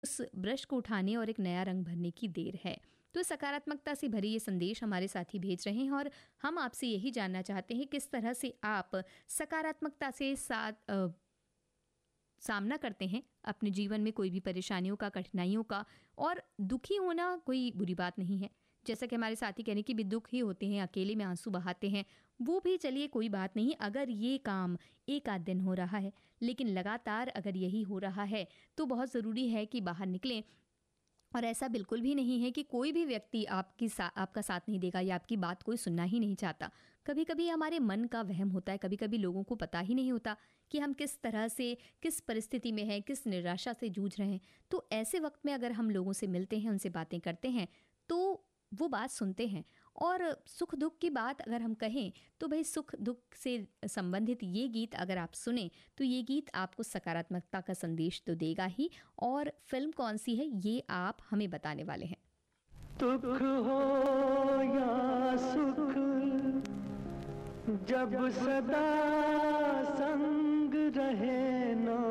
उस ब्रश को उठाने और एक नया रंग भरने की देर है। तो सकारात्मकता से भरे ये संदेश हमारे साथी भेज रहे हैं और हम आपसे यही जानना चाहते हैं किस तरह से आप सकारात्मकता से सामना करते हैं अपने जीवन में कोई भी परेशानियों का, कठिनाइयों का। और दुखी होना कोई बुरी बात नहीं है, जैसा कि हमारे साथी कहने की भी दुख ही होते हैं, अकेले में आंसू बहाते हैं, वो भी चलिए कोई बात नहीं। अगर ये काम एक आध दिन हो रहा है, लेकिन लगातार अगर यही हो रहा है तो बहुत ज़रूरी है कि बाहर निकलें। और ऐसा बिल्कुल भी नहीं है कि कोई भी व्यक्ति आपका साथ नहीं देगा या आपकी बात कोई सुनना ही नहीं चाहता। कभी कभी हमारे मन का वहम होता है, कभी कभी लोगों को पता ही नहीं होता कि हम किस तरह से, किस परिस्थिति में हैं, किस निराशा से जूझ रहे हैं। तो ऐसे वक्त में अगर हम लोगों से मिलते हैं, उनसे बातें करते हैं, तो वो बात सुनते हैं। और सुख दुख की बात अगर हम कहें तो भाई सुख दुख से संबंधित ये गीत अगर आप सुने तो ये गीत आपको सकारात्मकता का संदेश तो देगा ही। और फिल्म कौन सी है ये आप हमें बताने वाले हैं। दुख हो या सुख जब सदा संग रहे ना